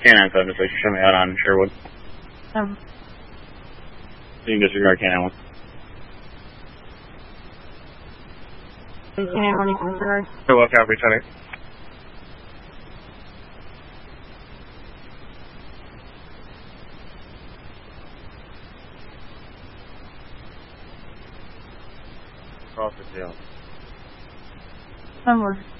K9 7 6, you show me out on Sherwood. You can disregard K9 1. What copy, Tony? Cross the tail.